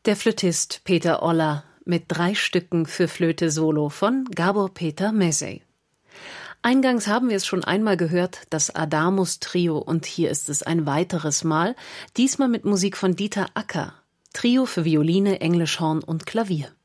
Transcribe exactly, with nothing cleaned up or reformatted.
Der Flötist Peter Oller mit drei Stücken für Flöte Solo von Gábor Péter Mezey. Eingangs haben wir es schon einmal gehört, das Adamus-Trio, und hier ist es ein weiteres Mal, diesmal mit Musik von Dieter Acker, Trio für Violine, Englischhorn und Klavier.